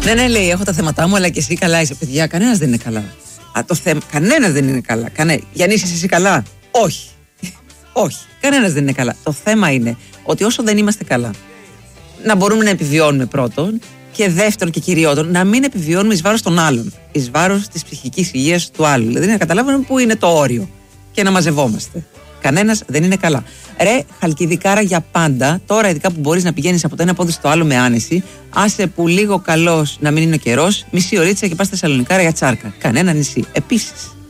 Ναι, λέει, έχω τα θέματά μου, αλλά και εσύ καλά είσαι. Παιδιά, κανένας δεν είναι καλά. Κανένας δεν είναι καλά. Γιάννη, είσαι εσύ καλά? Όχι. Όχι. Κανένας δεν είναι καλά. Το θέμα είναι ότι όσο δεν είμαστε καλά, να μπορούμε να επιβιώνουμε πρώτον, και δεύτερον και κυριότερον, να μην επιβιώνουμε εις βάρος των άλλων. Εις βάρος της ψυχικής υγείας του άλλου. Δηλαδή να καταλάβουμε πού είναι το όριο και να μαζευόμαστε. Κανένας δεν είναι καλά. Ρε, χαλκιδικάρα για πάντα, τώρα ειδικά που μπορείς να πηγαίνεις από το ένα πόδι στο άλλο με άνεση, άσε που λίγο καλός να μην είναι ο καιρός, μισή ωρίτσα και πας στα Θεσσαλονικάρα για τσάρκα. Κανένα νησί. Επίσης.